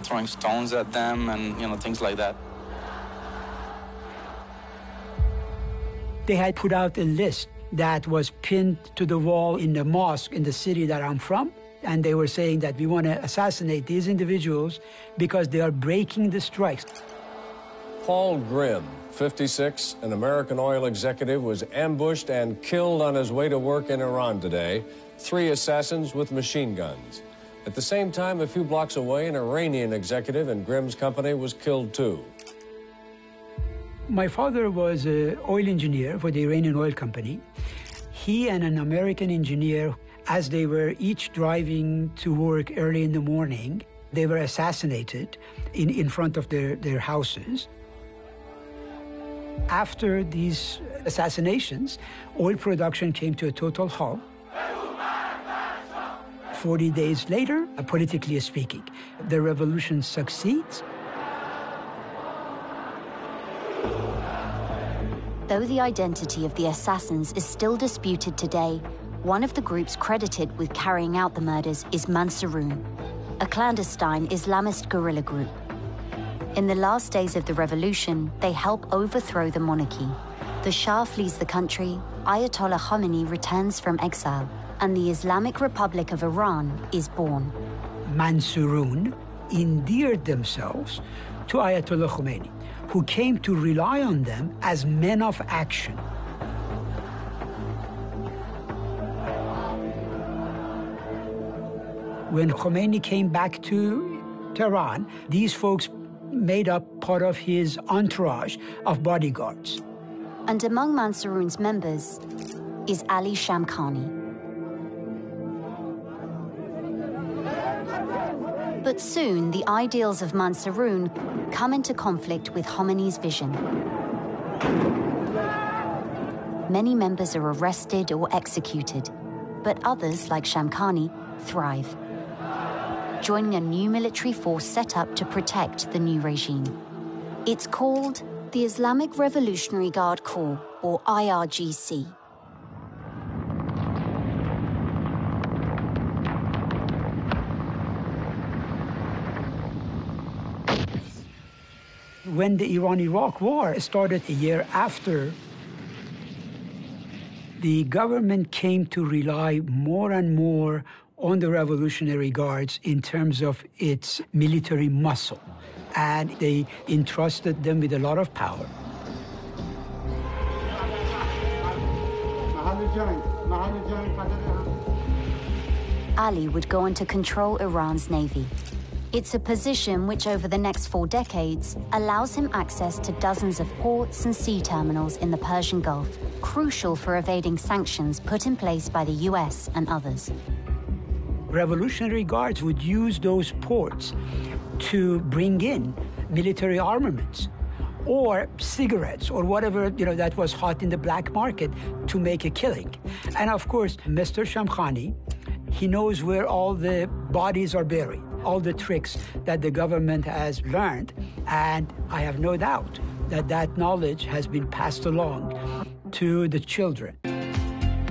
throwing stones at them and, things like that. They had put out a list that was pinned to the wall in the mosque in the city that I'm from. And they were saying that we want to assassinate these individuals because they are breaking the strikes. Paul Grimm, 56, an American oil executive, was ambushed and killed on his way to work in Iran today. 3 assassins with machine guns. At the same time, a few blocks away, an Iranian executive in Grimm's company was killed too. My father was an oil engineer for the Iranian Oil Company. He and an American engineer, as they were each driving to work early in the morning, they were assassinated in front of their houses. After these assassinations, oil production came to a total halt. 40 days later, politically speaking, the revolution succeeds. Though the identity of the assassins is still disputed today, one of the groups credited with carrying out the murders is Mansaroon, a clandestine Islamist guerrilla group. In the last days of the revolution, they help overthrow the monarchy. The Shah flees the country, Ayatollah Khomeini returns from exile, and the Islamic Republic of Iran is born. Mansaroon endeared themselves to Ayatollah Khomeini, who came to rely on them as men of action. When Khomeini came back to Tehran, these folks made up part of his entourage of bodyguards. And among Mansaroon's members is Ali Shamkhani. But soon, the ideals of Mansaroon come into conflict with Khomeini's vision. Many members are arrested or executed, but others, like Shamkhani, thrive, joining a new military force set up to protect the new regime. It's called the Islamic Revolutionary Guard Corps, or IRGC. When the Iran-Iraq war started a year after, the government came to rely more and more on the Revolutionary Guards in terms of its military muscle, and they entrusted them with a lot of power. Ali would go on to control Iran's navy. It's a position which, over the next 4 decades, allows him access to dozens of ports and sea terminals in the Persian Gulf, crucial for evading sanctions put in place by the US and others. Revolutionary Guards would use those ports to bring in military armaments or cigarettes or whatever, that was hot in the black market to make a killing. And of course, Mr. Shamkhani, he knows where all the bodies are buried, all the tricks that the government has learned, and I have no doubt that that knowledge has been passed along to the children.